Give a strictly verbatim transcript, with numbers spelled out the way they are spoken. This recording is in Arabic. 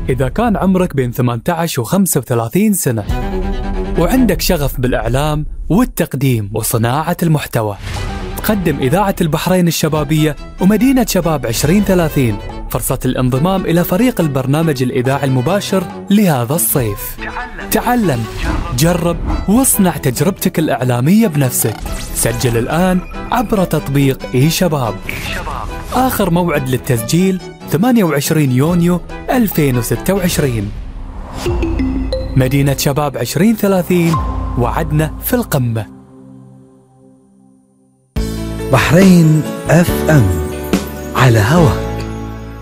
إذا كان عمرك بين ثمانية عشر و خمسة وثلاثين سنة وعندك شغف بالإعلام والتقديم وصناعة المحتوى، تقدم إذاعة البحرين الشبابية ومدينة شباب عشرين ثلاثين فرصة الانضمام إلى فريق البرنامج الإذاعي المباشر لهذا الصيف. تعلم، جرب، واصنع تجربتك الإعلامية بنفسك. سجل الآن عبر تطبيق إي شباب. آخر موعد للتسجيل ثمانية وعشرين يونيو ألفين وستة وعشرين. مدينة شباب عشرين ثلاثين، وعدنا في القمة. بحرين اف ام على هوا.